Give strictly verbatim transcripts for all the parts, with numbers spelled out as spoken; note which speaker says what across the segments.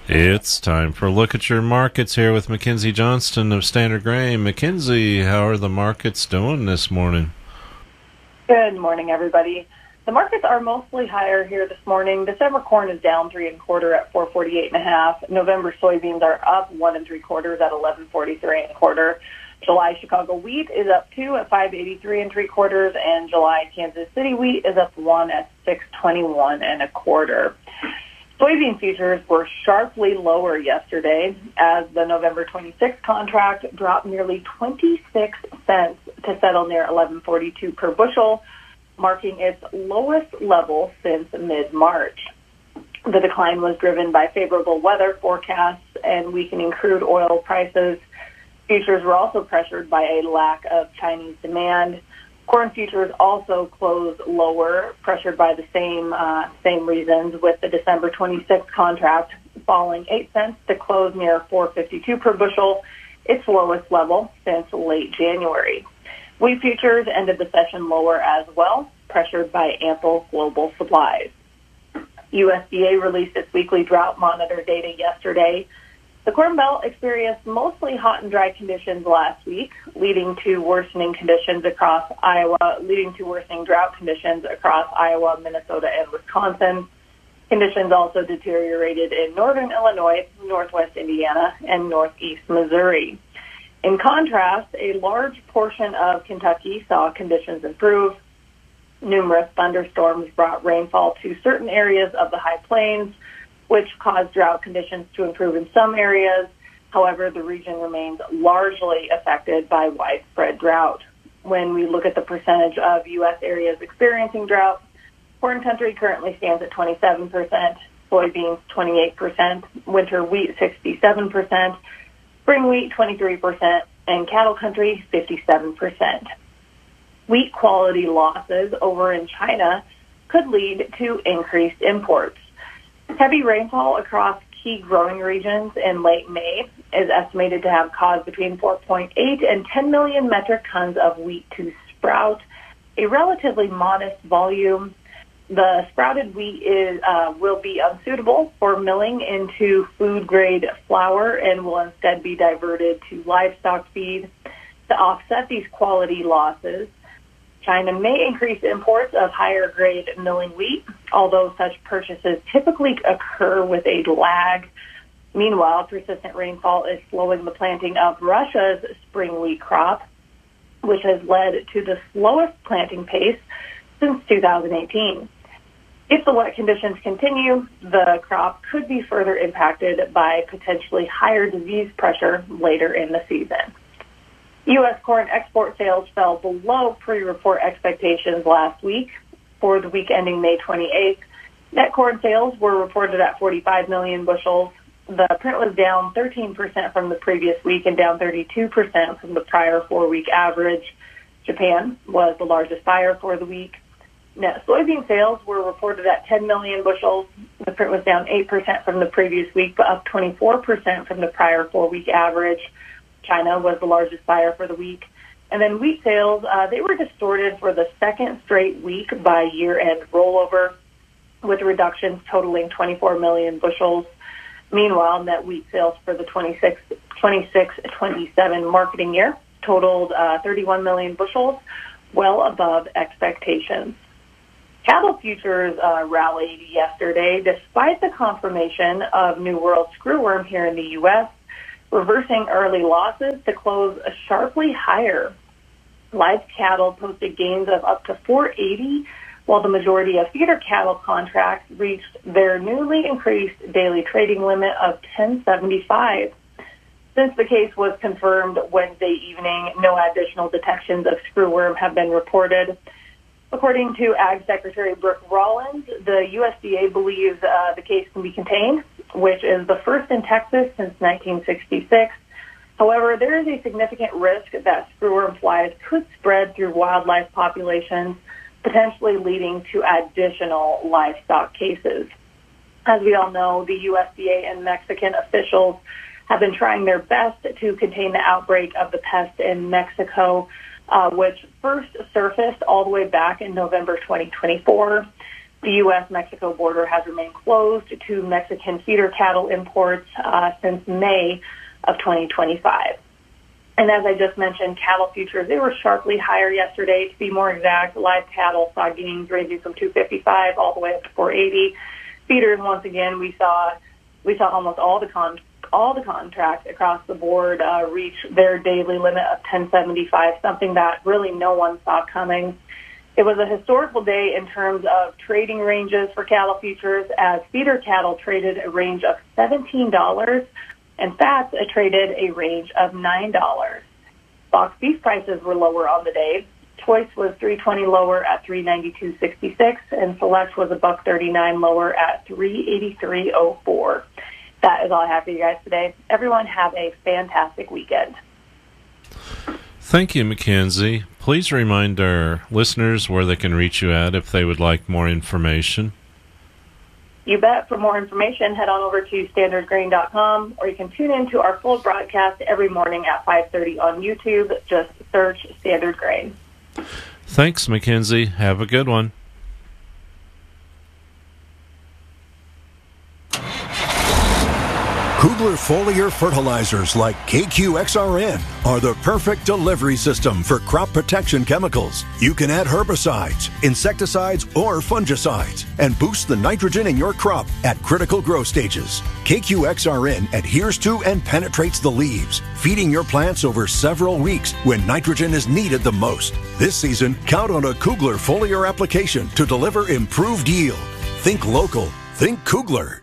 Speaker 1: It's time for a look at your markets here with Mackenzie Johnston of Standard Grain. Mackenzie, how are the markets doing this morning?
Speaker 2: Good morning, everybody. The markets are mostly higher here this morning. December corn is down three and a quarter at four forty-eight and a half. November soybeans are up one and three quarters at eleven forty-three and a quarter. July Chicago wheat is up two at five eighty-three and three quarters, and July Kansas City wheat is up one at six twenty-one and a quarter. Soybean futures were sharply lower yesterday as the November twenty-sixth contract dropped nearly twenty-six cents to settle near eleven forty-two per bushel, marking its lowest level since mid-March. The decline was driven by favorable weather forecasts and weakening crude oil prices. Futures were also pressured by a lack of Chinese demand. Corn futures also closed lower, pressured by the same uh, same reasons, with the December twenty-sixth contract falling eight cents to close near four fifty-two per bushel, its lowest level since late January. Wheat futures ended the session lower as well, pressured by ample global supplies. U S D A released its weekly drought monitor data yesterday. The Corn Belt experienced mostly hot and dry conditions last week, leading to worsening conditions across Iowa, leading to worsening drought conditions across Iowa, Minnesota, and Wisconsin. Conditions also deteriorated in northern Illinois, northwest Indiana, and northeast Missouri. In contrast, a large portion of Kentucky saw conditions improve. Numerous thunderstorms brought rainfall to certain areas of the High Plains, which caused drought conditions to improve in some areas. However, the region remains largely affected by widespread drought. When we look at the percentage of U S areas experiencing drought, corn country currently stands at twenty-seven percent, soybeans twenty-eight percent, winter wheat sixty-seven percent, spring wheat twenty-three percent, and cattle country fifty-seven percent. Wheat quality losses over in China could lead to increased imports. Heavy rainfall across key growing regions in late May is estimated to have caused between four point eight and ten million metric tons of wheat to sprout, a relatively modest volume. The sprouted wheat is uh, will be unsuitable for milling into food-grade flour and will instead be diverted to livestock feed. To offset these quality losses, China may increase imports of higher-grade milling wheat, although such purchases typically occur with a lag. Meanwhile, persistent rainfall is slowing the planting of Russia's spring wheat crop, which has led to the slowest planting pace since two thousand eighteen. If the wet conditions continue, the crop could be further impacted by potentially higher disease pressure later in the season. U S corn export sales fell below pre-report expectations last week. For the week ending May twenty-eighth, net corn sales were reported at forty-five million bushels. The print was down thirteen percent from the previous week and down thirty-two percent from the prior four-week average. Japan was the largest buyer for the week. Net soybean sales were reported at ten million bushels. The print was down eight percent from the previous week, but up twenty-four percent from the prior four-week average. China was the largest buyer for the week. And then wheat sales, uh, they were distorted for the second straight week by year-end rollover, with reductions totaling twenty-four million bushels. Meanwhile, net wheat sales for the twenty-six twenty-seven marketing year totaled uh, thirty-one million bushels, well above expectations. Cattle futures uh, rallied yesterday despite the confirmation of New World screwworm here in the U S, reversing early losses to close sharply higher. Live cattle posted gains of up to four eighty, while the majority of feeder cattle contracts reached their newly increased daily trading limit of ten seventy-five. Since the case was confirmed Wednesday evening, no additional detections of screwworm have been reported. According to Ag Secretary Brooke Rollins, the U S D A believes uh, the case can be contained, which is the first in Texas since nineteen sixty-six. However, there is a significant risk that screwworm flies could spread through wildlife populations, potentially leading to additional livestock cases. As we all know, the U S D A and Mexican officials have been trying their best to contain the outbreak of the pest in Mexico, uh, which first surfaced all the way back in November twenty twenty-four. The U S Mexico border has remained closed to Mexican feeder cattle imports uh, since May of twenty twenty-five. And as I just mentioned, cattle futures, they were sharply higher yesterday. To be more exact, live cattle saw gains ranging from two fifty-five all the way up to four eighty. Feeders, once again, we saw we saw almost all the con all the contracts across the board uh, reach their daily limit of ten seventy-five, something that really no one saw coming. It was a historical day in terms of trading ranges for cattle futures, as feeder cattle traded a range of seventeen dollars and fats traded a range of nine dollars. Box beef prices were lower on the day. Choice was three twenty lower at three ninety-two sixty-six, and Select was a buck thirty-nine lower at three eighty-three oh four. That is all I have for you guys today. Everyone have a fantastic weekend.
Speaker 1: Thank you, Mackenzie. Please remind our listeners where they can reach you at if they would like more information.
Speaker 2: You bet. For more information, head on over to standard grain dot com, or you can tune in to our full broadcast every morning at five thirty on YouTube. Just search Standard Grain.
Speaker 1: Thanks, Mackenzie. Have a good one.
Speaker 3: Kugler foliar fertilizers like K Q X R N are the perfect delivery system for crop protection chemicals. You can add herbicides, insecticides, or fungicides and boost the nitrogen in your crop at critical growth stages. K Q X R N adheres to and penetrates the leaves, feeding your plants over several weeks when nitrogen is needed the most. This season, count on a Kugler foliar application to deliver improved yield. Think local. Think Kugler.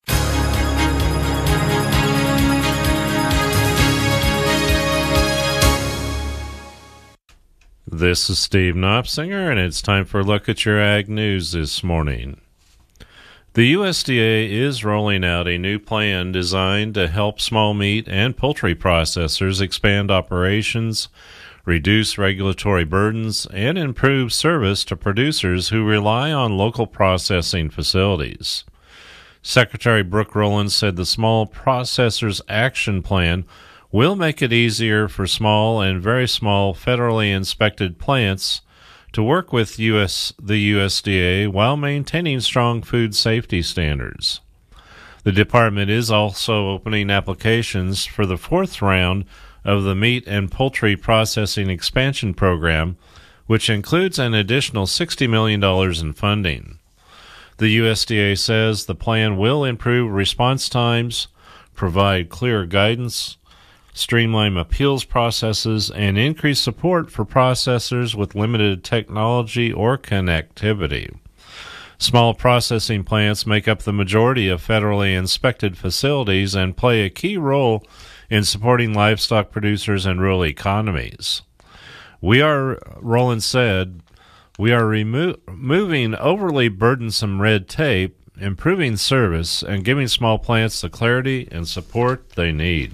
Speaker 1: This is Steve Knopsinger, and it's time for a look at your ag news this morning. The U S D A is rolling out a new plan designed to help small meat and poultry processors expand operations, reduce regulatory burdens, and improve service to producers who rely on local processing facilities. Secretary Brooke Rowland said the Small Processors Action Plan will make it easier for small and very small federally inspected plants to work with U S the U S D A while maintaining strong food safety standards. The department is also opening applications for the fourth round of the Meat and Poultry Processing Expansion Program, which includes an additional sixty million dollars in funding. The U S D A says the plan will improve response times, provide clear guidance, streamline appeals processes, and increase support for processors with limited technology or connectivity. Small processing plants make up the majority of federally inspected facilities and play a key role in supporting livestock producers and rural economies. We are, Rowland said, we are remo- removing overly burdensome red tape, improving service, and giving small plants the clarity and support they need.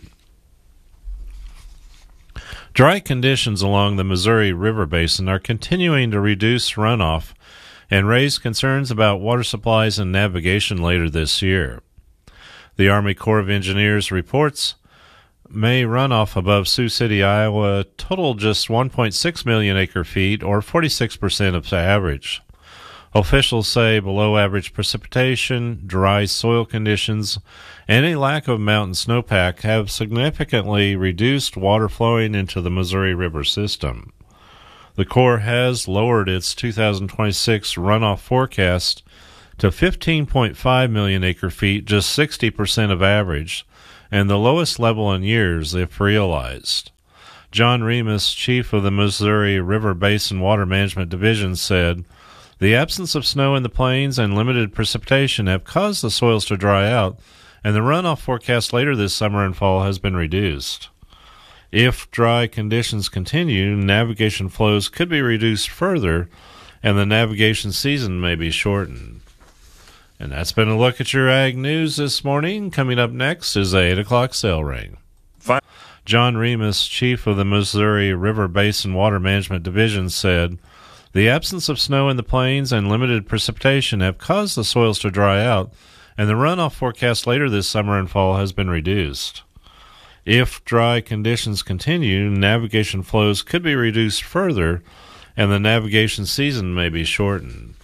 Speaker 1: Dry conditions along the Missouri River Basin are continuing to reduce runoff and raise concerns about water supplies and navigation later this year. The Army Corps of Engineers reports May runoff above Sioux City, Iowa totaled just one point six million acre feet, or forty-six percent of the average. Officials say below average precipitation, dry soil conditions, and a lack of mountain snowpack have significantly reduced water flowing into the Missouri River system. The Corps has lowered its two thousand twenty-six runoff forecast to fifteen point five million acre feet, just sixty percent of average, and the lowest level in years if realized. John Remus, chief of the Missouri River Basin Water Management Division, said, "The absence of snow in the plains and limited precipitation have caused the soils to dry out, and the runoff forecast later this summer and fall has been reduced. If dry conditions continue, navigation flows could be reduced further, and the navigation season may be shortened." And that's been a look at your ag news this morning. Coming up next is the eight o'clock Sale Ring.
Speaker 4: Fine.
Speaker 1: John Remus, chief of the Missouri River Basin Water Management Division, said, "The absence of snow in the plains and limited precipitation have caused the soils to dry out, and the runoff forecast later this summer and fall has been reduced. If dry conditions continue, navigation flows could be reduced further, and the navigation season may be shortened."